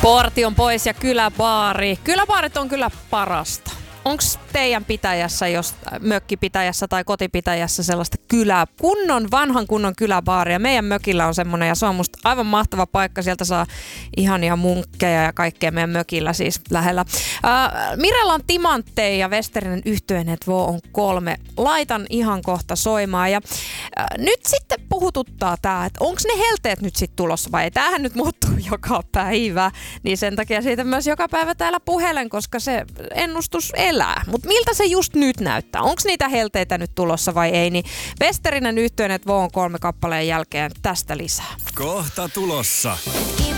Portion pois ja kyläbaari. Kyläbaarit on kyllä parasta. Onko teidän pitäjässä, jos mökkipitäjässä tai kotipitäjässä sellaista vanhan kunnon kyläbaaria? Meidän mökillä on semmoinen ja se on musta aivan mahtava paikka. Sieltä saa ihania munkkeja ja kaikkea meidän mökillä siis lähellä. Mirella on timantteja ja Westerinen Yhtyen et Voo on 3. Laitan ihan kohta soimaan. Ja nyt sitten puhututtaa tää, että onko ne helteet nyt sitten tulossa vai ei? Tämähän nyt muuttuu joka päivä, niin sen takia siitä myös joka päivä täällä puhelen, koska se ennustus elää. Mutta miltä se just nyt näyttää? Onko niitä helteitä nyt tulossa vai ei? Niin Westerinen Yhtyen et Voo on 3 kappaleen jälkeen tästä lisää. Kohta tulossa.